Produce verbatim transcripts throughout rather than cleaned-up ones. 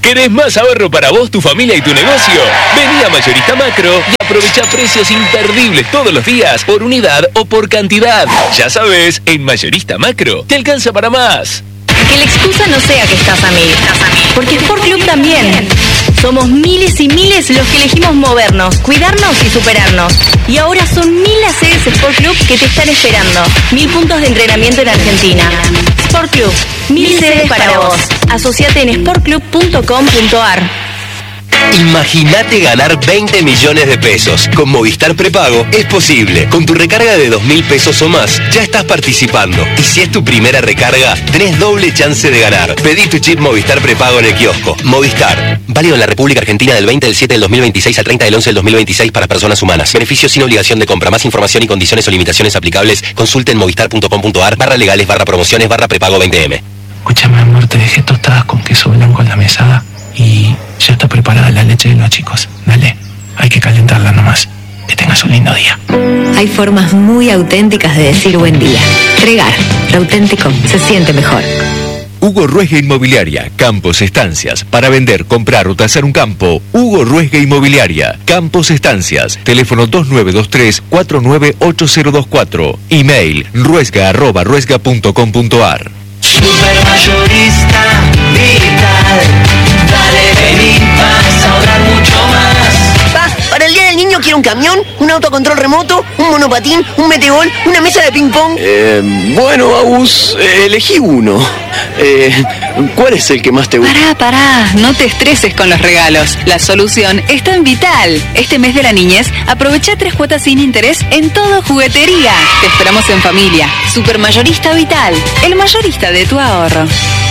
¿Querés más ahorro para vos, tu familia y tu negocio? Vení a Mayorista Macro y aprovecha precios imperdibles todos los días, por unidad o por cantidad. Ya sabes, en Mayorista Macro te alcanza para más. Que la excusa no sea que estás a mil, estás a mil. Porque Sport Club también. Somos miles y miles los que elegimos movernos, cuidarnos y superarnos. Y ahora son mil las sedes Sport Club que te están esperando. Mil puntos de entrenamiento en Argentina. Sport Club, mil sedes para vos. Asociate en sport club punto com punto a r. Imagínate ganar veinte millones de pesos. Con Movistar Prepago es posible. Con tu recarga de dos mil pesos o más, ya estás participando. Y si es tu primera recarga, tenés doble chance de ganar. Pedí tu chip Movistar Prepago en el kiosco. Movistar. Válido en la República Argentina del veinte del siete del dos mil veintiséis al treinta del once del dos mil veintiséis para personas humanas. Beneficios sin obligación de compra. Más información y condiciones o limitaciones aplicables, consulte en movistar punto com punto a r barra legales barra promociones barra prepago veinte eme. Escúchame, amor, te dejé tostadas con queso blanco en la mesada y ya está preparada la leche de los chicos. Dale, hay que calentarla nomás. Que tengas un lindo día. Hay formas muy auténticas de decir buen día. Regar, lo auténtico se siente mejor. Hugo Ruesga Inmobiliaria, Campos Estancias. Para vender, comprar o tasar un campo, Hugo Ruesga Inmobiliaria, Campos Estancias. Teléfono dos nueve dos tres, cuatro nueve ocho cero dos cuatro. Email ruesga arroba ruesga punto com punto a r. Supermayorista Vital. Dale, vení, vas a ahorrar mucho más. Pa, para el Día del Niño quiero un camión, un autocontrol remoto, un monopatín, un metegol, una mesa de ping-pong. Eh, bueno, Agus, eh, elegí uno. Eh, ¿Cuál es el que más te gusta? Pará, pará, no te estreses con los regalos. La solución está en Vital. Este mes de la niñez, aprovecha tres cuotas sin interés en todo juguetería. Te esperamos en familia. Supermayorista Vital, el mayorista de tu ahorro.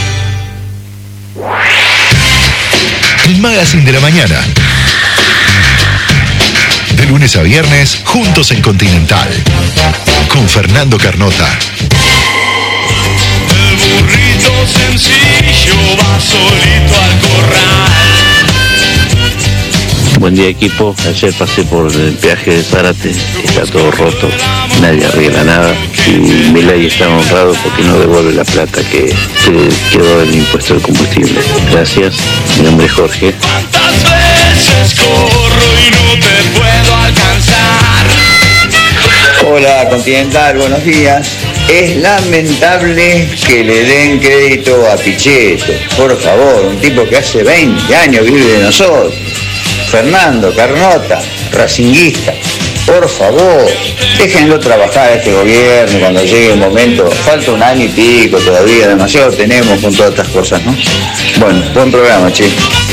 El Magazine de la Mañana. De lunes a viernes, juntos en Continental. Con Fernando Carnota. El burrito sencillo va solito al corral. Buen día, equipo. Ayer pasé por el peaje de Zárate, está todo roto, nadie arregla nada y Milei está honrado porque no devuelve la plata que, que quedó del impuesto del combustible. Gracias, mi nombre es Jorge. ¿Cuántas veces corro y no te puedo alcanzar? Hola Continental, buenos días. Es lamentable que le den crédito a Pichetto, por favor, un tipo que hace veinte años vive de nosotros. Fernando Carnota, racinguista, por favor, déjenlo trabajar a este gobierno cuando llegue el momento. Falta un año y pico todavía, demasiado tenemos con todas estas cosas, ¿no? Bueno, buen programa, chicos.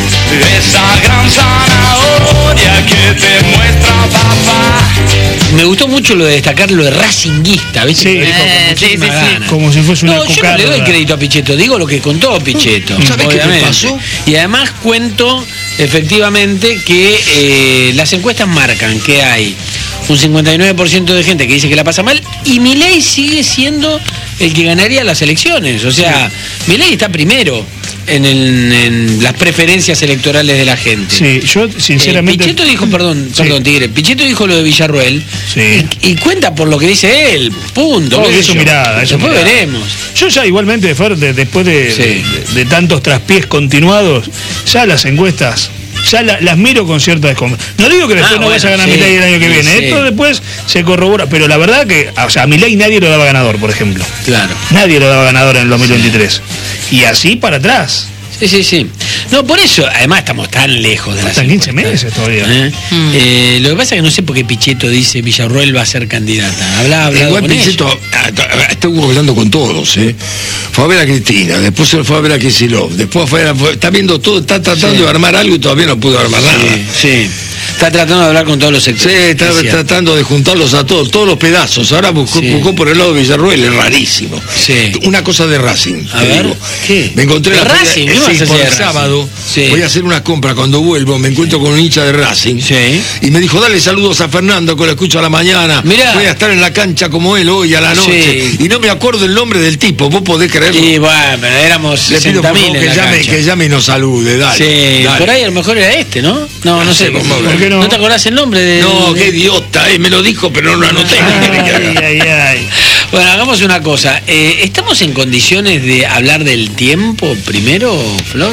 Esa gran zanahoria que te muestra papá. Me gustó mucho lo de destacar lo de racinguista, ¿viste? Sí, lo dijo con eh, sí, sí, ganas. sí. Como si fuese una No, yo no le doy crédito a Pichetto, digo lo que contó Pichetto. ¿Sabés qué me pasó? Y además cuento efectivamente que eh, las encuestas marcan que hay un cincuenta y nueve por ciento de gente que dice que la pasa mal y Milei sigue siendo el que ganaría las elecciones. O sea, sí. Milei está primero en, el, en las preferencias electorales de la gente. Sí, yo sinceramente... Eh, Pichetto dijo, perdón, sí. perdón, Tigre, Pichetto dijo lo de Villarruel sí. y, y cuenta por lo que dice él, punto. Oh, es su mirada, es Después mirada. veremos. Yo ya igualmente, Fer, de, después de, sí. de, de, de tantos traspiés continuados, ya las encuestas... Ya la, las miro con cierta desconfianza. No digo que después ah, no bueno, vaya a ganar sí, Milei el año que viene. Sí. Esto después se corrobora. Pero la verdad que, o sea, a Milei nadie lo daba ganador, por ejemplo. Claro. Nadie lo daba ganador en el dos mil veintitrés. Sí. Y así para atrás. Sí, sí, sí. No, por eso, además estamos tan lejos de las Están quince meses todavía. ¿Eh? Mm. Eh, lo que pasa es que no sé por qué Pichetto dice Villarruel va a ser candidata. Habla, habla Igual con Pichetto estuvo hablando con todos, ¿eh? Fue a ver a Cristina, después se fue a ver a Kicillof, después fue a, fue, está viendo todo, está tratando sí. de armar algo y todavía no pudo armar nada. Sí, sí. Está tratando de hablar con todos los sectores. Sí, está es tratando de juntarlos a todos, todos los pedazos. Ahora buscó, sí. buscó por el lado de Villarruel, es rarísimo. Sí. Una cosa de Racing. A ver, digo. ¿qué? Me encontré ¿De la Racing? Feria, sí, por el sábado. Sí. Voy a hacer una compra cuando vuelvo, me encuentro con un hincha de Racing. Sí. Y me dijo, dale saludos a Fernando, que lo escucho a la mañana. Mirá. Voy a estar en la cancha como él hoy a la noche. Sí. Y no me acuerdo el nombre del tipo, vos podés creerlo. Sí, bueno, pero éramos sesenta mil que llame, que llame y nos salude, dale. Sí, dale. Por ahí a lo mejor era este, ¿no? No, no, no sé. ¿Por qué no? ¿No te acordás el nombre de...? No, qué idiota, eh, me lo dijo, pero no lo anoté. Ay, ay, ay. Bueno, hagamos una cosa. Eh, ¿Estamos en condiciones de hablar del tiempo primero, Flor?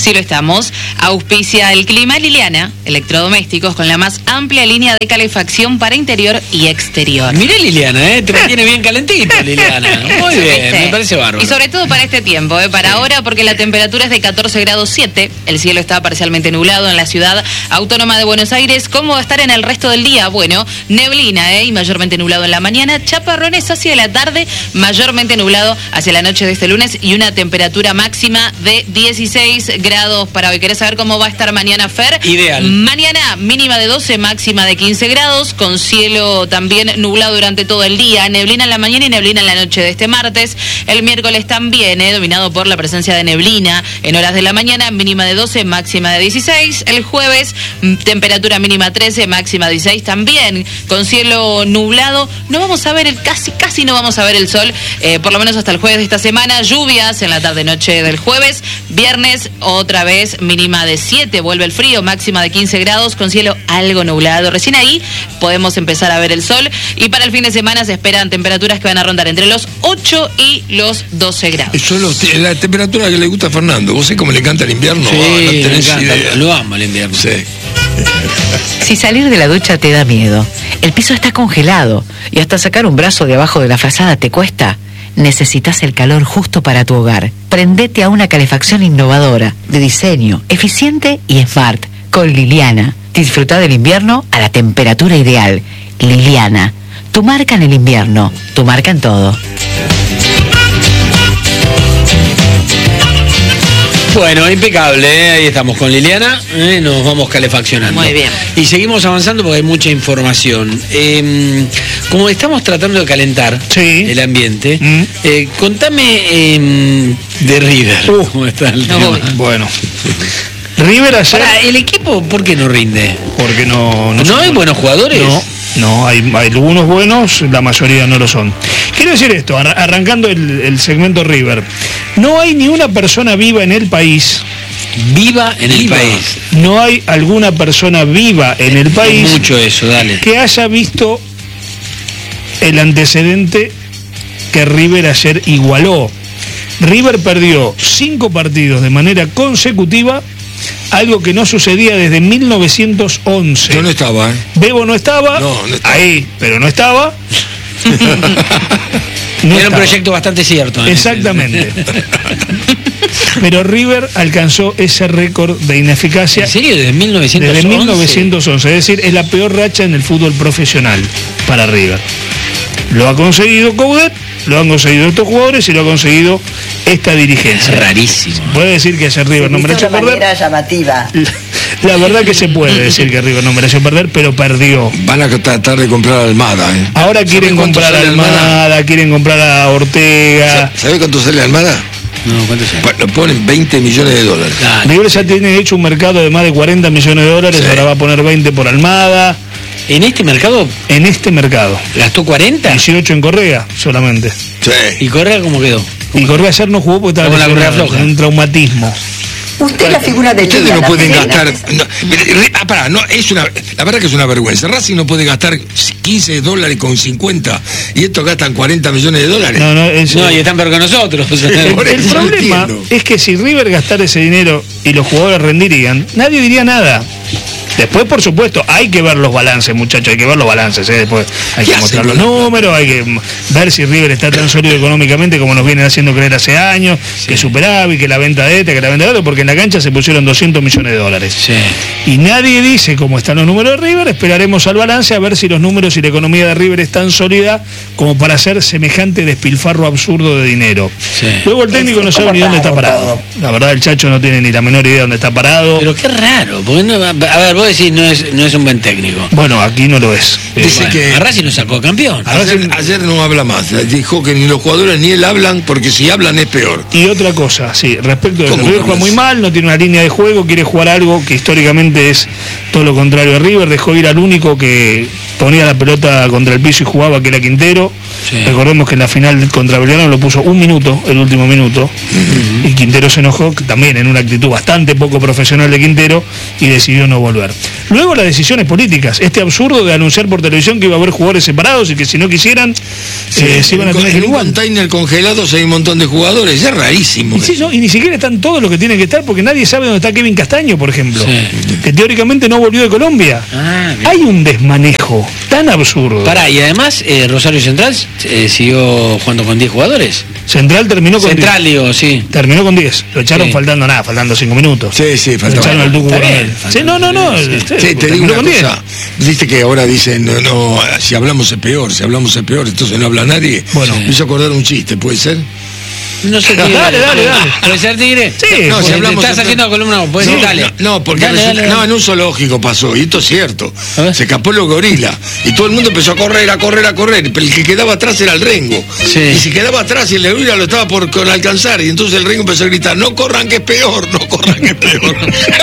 Sí lo estamos. Auspicia el clima Liliana, electrodomésticos con la más amplia línea de calefacción para interior y exterior. Mirá Liliana, ¿eh? Te la tiene bien calentita Liliana. Muy bien, ¿Viste? me parece bárbaro. Y sobre todo para este tiempo, ¿eh? Para ahora, porque la temperatura es de catorce grados siete, el cielo está parcialmente nublado en la ciudad autónoma de Buenos Aires. ¿Cómo va a estar en el resto del día? Bueno, neblina, ¿eh? Y mayormente nublado en la mañana, chaparrones hacia la tarde, mayormente nublado hacia la noche de este lunes y una temperatura máxima de dieciséis grados para hoy. ¿Querés saber cómo va a estar mañana, Fer? Ideal. Mañana mínima de doce, máxima de quince grados, con cielo también nublado durante todo el día, neblina en la mañana y neblina en la noche de este martes. El miércoles también, ¿eh? Dominado por la presencia de neblina en horas de la mañana, mínima de doce, máxima de dieciséis. El jueves, temperatura mínima trece, máxima dieciséis también, con cielo nublado. No vamos a ver el, casi, casi no vamos a ver el sol, eh, por lo menos hasta el jueves de esta semana. Lluvias en la tarde-noche del jueves. Viernes, otra vez, mínima de siete, vuelve el frío, máxima de quince grados, con cielo algo nublado. Recién ahí podemos empezar a ver el sol. Y para el fin de semana se esperan temperaturas que van a rondar entre los ocho y los doce grados. Eso es lo- la temperatura que le gusta a Fernando. ¿Vos sabés cómo le encanta el invierno? Sí, Ah, no me tenés encanta, idea. lo amo el invierno. Sí. Si salir de la ducha te da miedo, el piso está congelado y hasta sacar un brazo de abajo de la frazada te cuesta, necesitas el calor justo para tu hogar. Prendete a una calefacción innovadora, de diseño, eficiente y smart, con Liliana. Disfruta del invierno a la temperatura ideal. Liliana, tu marca en el invierno, tu marca en todo. Bueno, impecable, ¿eh? Ahí estamos con Liliana, ¿eh? Nos vamos calefaccionando. Muy bien. Y seguimos avanzando porque hay mucha información. Eh, como estamos tratando de calentar el ambiente, eh, contame eh, de River. ¿Cómo está el No, tema? bueno. River ayer... Pará, ¿el equipo por qué no rinde? Porque no... ¿No son hay buenos jugadores? No, no, hay, hay algunos buenos, la mayoría no lo son. Quiero decir esto, arra- arrancando el, el segmento River. No hay ni una persona viva en el país. Viva en el Viva. país. No hay alguna persona viva en el país. Es mucho eso, dale. Que haya visto el antecedente que River ayer igualó. River perdió cinco partidos de manera consecutiva, algo que no sucedía desde mil novecientos once. Yo no estaba, ¿eh? Bebo no estaba, No, no estaba. ahí, pero no estaba. No Era un estaba. proyecto bastante cierto. ¿eh? Exactamente. Pero River alcanzó ese récord de ineficacia. ¿En serio? ¿Desde mil novecientos once? Desde mil novecientos once, es decir, es la peor racha en el fútbol profesional para River. Lo ha conseguido Coudet, lo han conseguido estos jugadores y lo ha conseguido esta dirigencia. Rarísimo. Puede decir que ese River no De mereció una perder. manera llamativa. La verdad que se puede decir que River no mereció perder, pero perdió. Van a tratar de comprar a Almada, ¿eh? Ahora quieren cuánto comprar a sale Almada? Almada, quieren comprar a Ortega. ¿Sabe cuánto sale Almada? No, ¿cuánto sale? Lo ponen veinte millones de dólares. River ya tiene hecho un mercado de más de cuarenta millones de dólares, Sí. ahora va a poner veinte por Almada. ¿En este mercado? En este mercado. ¿Gastó cuarenta? dieciocho en Correa solamente. Sí. ¿Y Correa cómo quedó? Y Correa ayer no jugó porque estaba Con la correa lesionado, floja. con un traumatismo. Usted es la figura de Ustedes Liga, no la pueden primera. gastar. No, mire, ah, pará, no, es una, la verdad que es una vergüenza. Racing no puede gastar quince dólares con cincuenta y estos gastan cuarenta millones de dólares. No, no, es- No, y están peor que nosotros. o sea. El, Por el eso no problema entiendo. es que si River gastara ese dinero y los jugadores rendirían, nadie diría nada. Después, por supuesto, hay que ver los balances, muchachos, hay que ver los balances, ¿eh? Después hay ¿Qué que hacen mostrar los con la números, hay que mm, ver si River está tan sólido económicamente como nos vienen haciendo creer hace años, que superávit, que la venta de este, que la venta de otro, porque en la cancha se pusieron doscientos millones de dólares. Sí. Y nadie dice cómo están los números de River, esperaremos al balance a ver si los números y la economía de River es tan sólida como para hacer semejante despilfarro absurdo de dinero. Sí. Luego el técnico no sabe ni dónde está parado. La verdad el Chacho no tiene ni la menor idea de dónde está parado. Pero qué raro, porque no, a ver, vos decís no es, no es un buen técnico. Bueno, aquí no lo es. Eh, Dice Bueno, que a Racing nos sacó campeón. ayer, ayer no habla más. Dijo que ni los jugadores ni él hablan porque si hablan es peor. Y otra cosa, sí, respecto de ¿Cómo River que juega no muy es? mal, no tiene una línea de juego, quiere jugar algo que históricamente es todo lo contrario de River, dejó ir al único que ponía la pelota contra el piso y jugaba, que era Quintero. Sí. Recordemos que en la final contra Belgrano lo puso un minuto, el último minuto, uh-huh. y Quintero se enojó, también en una actitud bastante poco profesional de Quintero, y decidió no volver. Luego las decisiones políticas, este absurdo de anunciar por televisión que iba a haber jugadores separados y que si no quisieran, sí, eh, se iban a tener que ir igual. En un container congelado hay un montón de jugadores, es rarísimo. Y, sí, no, y ni siquiera están todos los que tienen que estar, porque nadie sabe dónde está Kevin Castaño, por ejemplo, sí. que teóricamente no volvió de Colombia. Ah, hay un desmanejo tan absurdo. Pará, y además eh, Rosario Central eh, siguió jugando con diez jugadores. Central terminó con Central, diez. digo, sí. Terminó con diez. Lo echaron sí. faltando nada, faltando cinco minutos. Sí, sí, faltando. Lo echaron al Duque Coronel. Sí, no, no, no. Sí, sí, sí te digo una cosa. Viste que ahora dicen, no, no, si hablamos es peor, si hablamos es peor, entonces no habla nadie. Bueno. Me hizo acordar un chiste, ¿puede ser? No sé, Tigre. Dale, dale, dale. ¿Puede ser, Tigre? Sí. No, si hablamos... Te estás haciendo columna, puede ser, dale. No, porque dale, resulta, dale, dale. no, en un zoológico pasó, y esto es cierto. Se escapó los gorilas, y todo el mundo empezó a correr, a correr, a correr, pero el que quedaba atrás era el rengo. Sí. Y si quedaba atrás y el gorila lo estaba por, por alcanzar, y entonces el rengo empezó a gritar, no corran que es peor, no corran que es peor.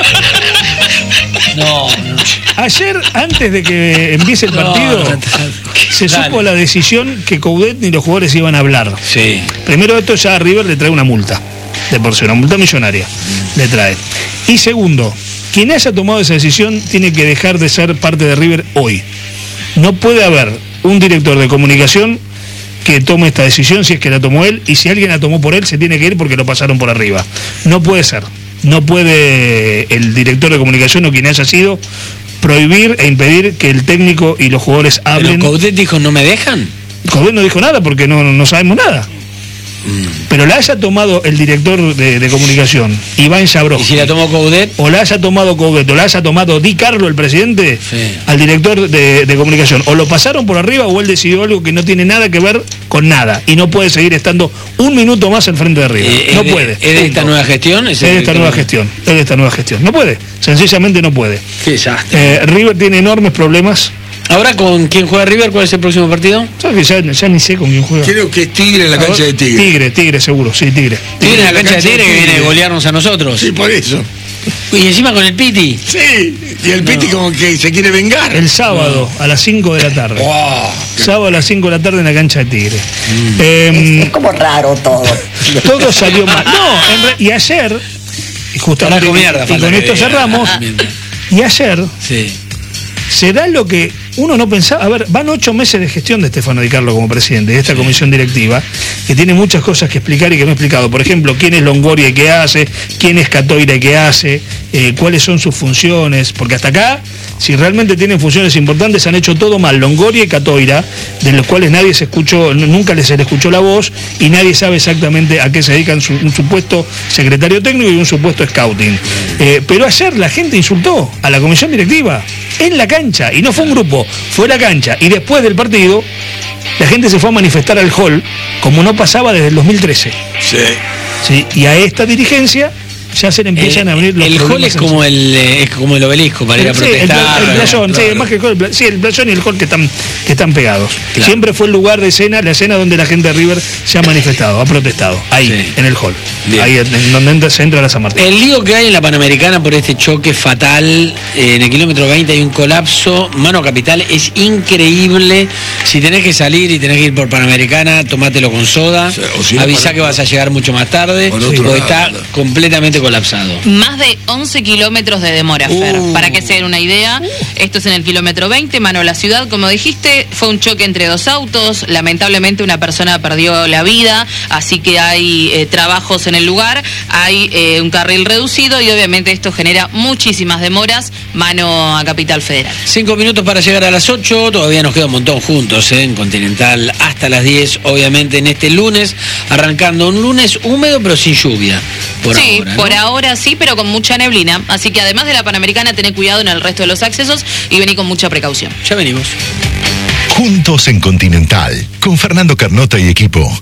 No, no. Ayer, antes de que empiece el partido, no, no, no. se Dale. supo la decisión que Coudet ni los jugadores iban a hablar. Sí. Primero, esto ya a River le trae una multa, de por sí, una multa millonaria, mm. le trae. Y segundo, quien haya tomado esa decisión tiene que dejar de ser parte de River hoy. No puede haber un director de comunicación que tome esta decisión si es que la tomó él, y si alguien la tomó por él se tiene que ir porque lo pasaron por arriba. No puede ser. No puede el director de comunicación o quien haya sido prohibir e impedir que el técnico y los jugadores hablen. ¿Pero Coudet dijo no me dejan? Coudet no dijo nada porque no, no sabemos nada. Mm. Pero la haya tomado el director de, de comunicación, Iván Chabró. ¿Y si la tomó Coudet? O la haya tomado Coudet, o la haya tomado Di Carlo, el presidente, sí. al director de, de comunicación. O lo pasaron por arriba o él decidió algo que no tiene nada que ver con nada. Y no puede seguir estando un minuto más al frente de River. Eh, no es puede. ¿Es de esta nueva gestión? Es de esta nueva gestión. Es de esta nueva gestión. No puede. Sencillamente no puede. Qué desastre. Eh, River tiene enormes problemas. Ahora, ¿con quién juega River? ¿Cuál es el próximo partido? ¿Sabes que ya, ya ni sé con quién juega? Creo que es Tigre en la cancha de Tigre. Tigre, Tigre, seguro, sí, Tigre. Tigre en la cancha de Tigre que viene a golearnos a nosotros. Sí, por eso. Y encima con el Piti. Sí, y el Piti no. como que se quiere vengar. El sábado no. a las cinco de la tarde. Wow. Sábado a las cinco de la tarde en la cancha de Tigre. Mm. Eh, es, es como raro todo. Todo salió mal. No, en re... y ayer, y justamente con, mierda, y con esto cerramos, y ayer sí. se da lo que uno no pensaba. A ver, van ocho meses de gestión de Stefano Di Carlo como presidente de esta sí. comisión directiva, que tiene muchas cosas que explicar y que no he explicado. Por ejemplo, quién es Longoria y qué hace, quién es Catoira y qué hace, eh, cuáles son sus funciones, porque hasta acá, si realmente tienen funciones importantes, han hecho todo mal Longoria y Catoira, de los cuales nadie se escuchó, nunca les se le escuchó la voz, y nadie sabe exactamente a qué se dedican su, un supuesto secretario técnico y un supuesto scouting. Eh, pero ayer la gente insultó a la comisión directiva en la cancha, y no fue un grupo, fue la cancha, y después del partido la gente se fue a manifestar al hall como no pasaba desde el dos mil trece. Sí. Sí, y a esta dirigencia ya se le empiezan el, a abrir los el hall es como el eh, es como el obelisco para ir a sí, protestar. El, el playón, claro. sí, más que el, hall, sí, el playón y el hall que están que están pegados. Claro. Siempre fue el lugar de escena, la escena donde la gente de River se ha manifestado, ha protestado, ahí, sí. en el hall. Bien. Ahí en donde entra, se entra la San Martín. El lío que hay en la Panamericana por este choque fatal, eh, en el kilómetro veinte hay un colapso, mano capital, es increíble. Si tenés que salir y tenés que ir por Panamericana, tomátelo con soda, sí, si no, avisá para... que vas a llegar mucho más tarde, o está lado. completamente colapsado. Más de once kilómetros de demora, Fer. Uh. Para que se den una idea, esto es en el kilómetro veinte, mano a la ciudad, como dijiste, fue un choque entre dos autos, lamentablemente una persona perdió la vida, así que hay eh, trabajos en el lugar, hay eh, un carril reducido y obviamente esto genera muchísimas demoras, mano a Capital Federal. Cinco minutos para llegar a las ocho, todavía nos queda un montón juntos ¿eh? en Continental hasta las diez, obviamente en este lunes, arrancando un lunes húmedo pero sin lluvia. Por sí, ahora, ¿no? por ahora sí, pero con mucha neblina. Así que además de la Panamericana, tené cuidado en el resto de los accesos y vení con mucha precaución. Ya venimos. Juntos en Continental, con Fernando Carnota y equipo.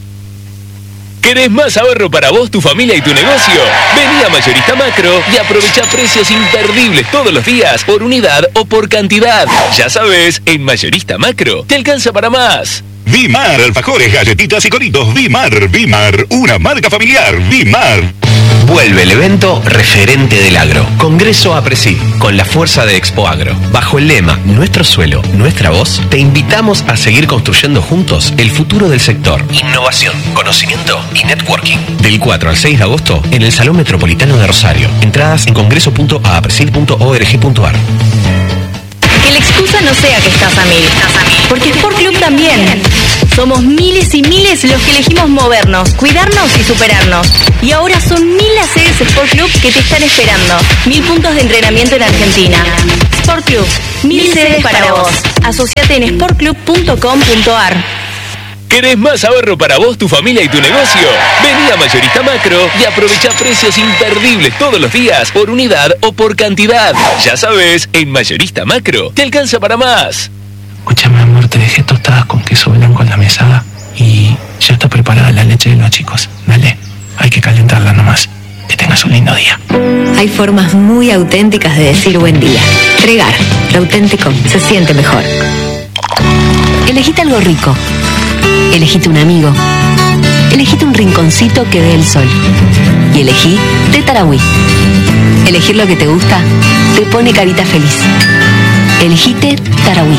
¿Querés más ahorro para vos, tu familia y tu negocio? Vení a Mayorista Macro y aprovecha precios imperdibles todos los días por unidad o por cantidad. Ya sabes, en Mayorista Macro te alcanza para más. Bimar, alfajores, galletitas y coritos. Bimar, Bimar, una marca familiar. Bimar. Vuelve el evento referente del agro. Congreso APRESID, con la fuerza de Expo Agro. Bajo el lema Nuestro suelo, nuestra voz, te invitamos a seguir construyendo juntos el futuro del sector. Innovación, conocimiento y networking. Del cuatro al seis de agosto en el Salón Metropolitano de Rosario. Entradas en congreso punto apresid punto org punto ar. Que la excusa no sea que estás a mil, estás a mil. Porque Sport Club también. Somos miles y miles los que elegimos movernos, cuidarnos y superarnos. Y ahora son mil las sedes Sport Club que te están esperando. Mil puntos de entrenamiento en Argentina. Sport Club, mil sedes para vos. Asociate en sport club punto com punto ar. ¿Querés más ahorro para vos, tu familia y tu negocio? Vení a Mayorista Macro y aprovecha precios imperdibles todos los días por unidad o por cantidad. Ya sabes, en Mayorista Macro te alcanza para más. Escúchame, amor, te dejé tostadas con queso blanco en la mesada y ya está preparada la leche de los chicos. Dale, hay que calentarla nomás. Que tengas un lindo día. Hay formas muy auténticas de decir buen día. Tregar, lo auténtico se siente mejor. Elegite algo rico. Elegite un amigo. Elegite un rinconcito que dé el sol. Y elegí Té Tarahui. Elegir lo que te gusta te pone carita feliz. Elegite Tarahui.